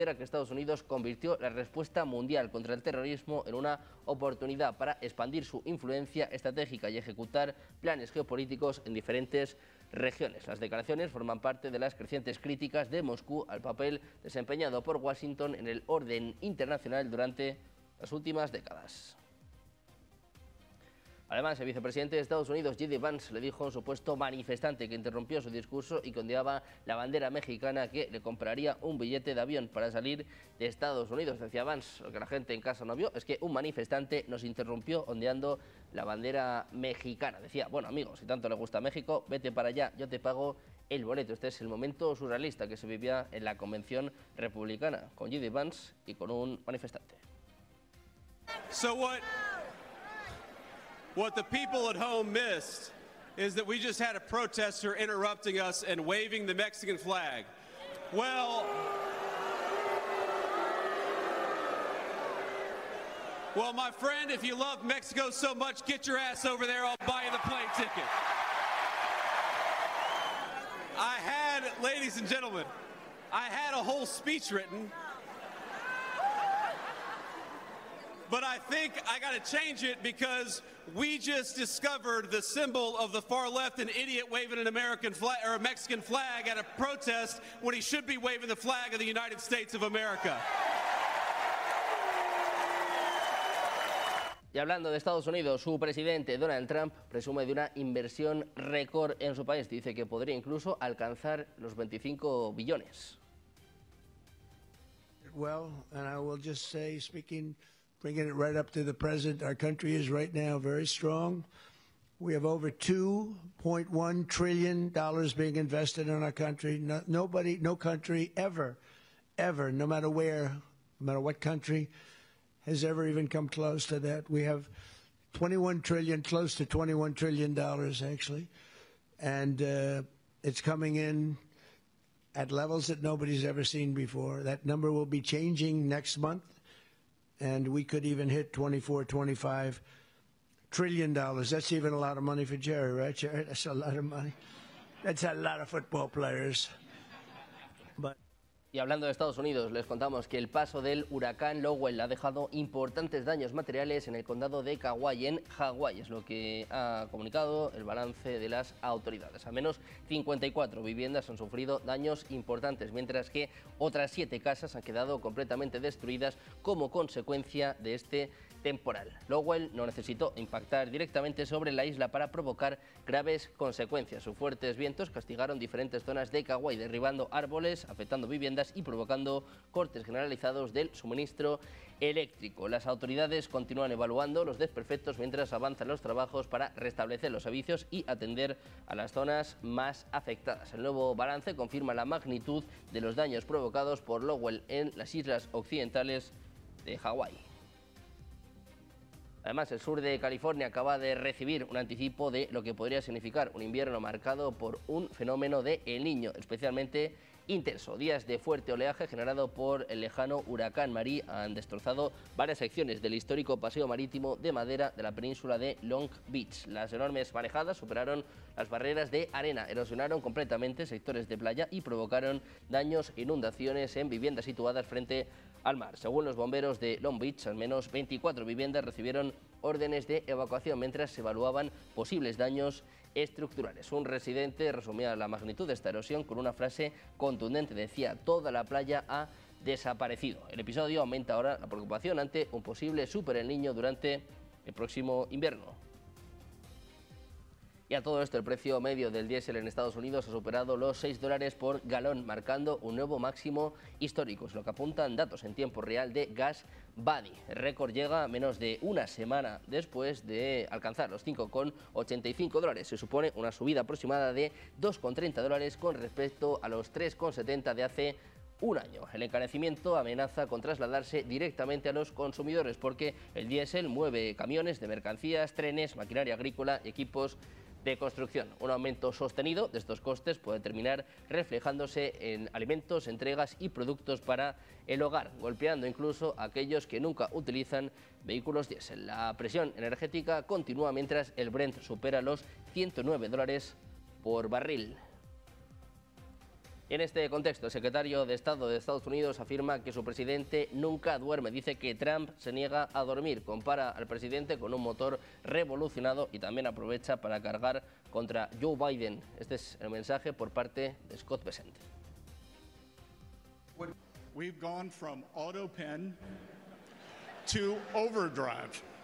que Estados Unidos convirtió la respuesta mundial contra el terrorismo en una oportunidad para expandir su influencia estratégica y ejecutar planes geopolíticos en diferentes regiones. Las declaraciones forman parte de las crecientes críticas de Moscú al papel desempeñado por Washington en el orden internacional durante las últimas décadas. Además, el vicepresidente de Estados Unidos, J.D. Vance, le dijo a un supuesto manifestante que interrumpió su discurso y que ondeaba la bandera mexicana que le compraría un billete de avión para salir de Estados Unidos. Decía Vance, lo que la gente en casa no vio es que un manifestante nos interrumpió ondeando la bandera mexicana. Decía, bueno, amigo, si tanto le gusta México, vete para allá, yo te pago el boleto. Este es el momento surrealista que se vivía en la convención republicana, con J.D. Vance y con un manifestante. What the people at home missed is that we just had a protester interrupting us and waving the Mexican flag. Well, my friend, if you love Mexico so much, get your ass over there. I'll buy you the plane ticket. Ladies and gentlemen, I had a whole speech written, but I think I got to change it because we just discovered the symbol of the far left, an idiot waving an American flag or a Mexican flag at a protest when he should be waving the flag of the United States of America. Y hablando de Estados Unidos, su presidente Donald Trump presume de una inversión récord en su país. Dice que podría incluso alcanzar los 25 billones. Well, and I will just say, bringing it right up to the present, our country is right now very strong. We have over $2.1 trillion being invested in our country. No country ever, no matter where, no matter what country, has ever even come close to that. We have 21 trillion, close to $21 trillion actually, and it's coming in at levels that nobody's ever seen before. That number will be changing next month, and we could even hit $24, $25 trillion. That's even a lot of money for Jerry, right, Jerry? That's a lot of money. That's a lot of football players. But Y hablando de Estados Unidos, les contamos que el paso del huracán Lowell ha dejado importantes daños materiales en el condado de Kauai, en Hawái. Es lo que ha comunicado el balance de las autoridades. Al menos 54 viviendas han sufrido daños importantes, mientras que otras 7 casas han quedado completamente destruidas como consecuencia de este temporal. Lowell no necesitó impactar directamente sobre la isla para provocar graves consecuencias. Sus fuertes vientos castigaron diferentes zonas de Kauai, derribando árboles, afectando viviendas y provocando cortes generalizados del suministro eléctrico. Las autoridades continúan evaluando los desperfectos mientras avanzan los trabajos para restablecer los servicios y atender a las zonas más afectadas. El nuevo balance confirma la magnitud de los daños provocados por Lowell en las islas occidentales de Hawái. Además, el sur de California acaba de recibir un anticipo de lo que podría significar un invierno marcado por un fenómeno de El Niño, especialmente intenso. Días de fuerte oleaje generado por el lejano huracán Marie han destrozado varias secciones del histórico paseo marítimo de madera de la península de Long Beach. Las enormes marejadas superaron las barreras de arena, erosionaron completamente sectores de playa y provocaron daños e inundaciones en viviendas situadas frente al mar. Según los bomberos de Long Beach, al menos 24 viviendas recibieron órdenes de evacuación mientras se evaluaban posibles daños estructurales. Un residente resumía la magnitud de esta erosión con una frase contundente. Decía: toda la playa ha desaparecido. El episodio aumenta ahora la preocupación ante un posible super El Niño durante el próximo invierno. Y a todo esto, el precio medio del diésel en Estados Unidos ha superado los $6 por galón, marcando un nuevo máximo histórico. Es lo que apuntan datos en tiempo real de GasBuddy. El récord llega a menos de una semana después de alcanzar los $5,85. Se supone una subida aproximada de $2,30 con respecto a los $3,70 de hace un año. El encarecimiento amenaza con trasladarse directamente a los consumidores porque el diésel mueve camiones de mercancías, trenes, maquinaria agrícola y equipos de construcción. Un aumento sostenido de estos costes puede terminar reflejándose en alimentos, entregas y productos para el hogar, golpeando incluso a aquellos que nunca utilizan vehículos diésel. La presión energética continúa mientras el Brent supera los $109 por barril. Y en este contexto, el secretario de Estado de Estados Unidos afirma que su presidente nunca duerme. Dice que Trump se niega a dormir. Compara al presidente con un motor revolucionado y también aprovecha para cargar contra Joe Biden. Este es el mensaje por parte de Scott Bessent. We've gone from auto pen to overdrive.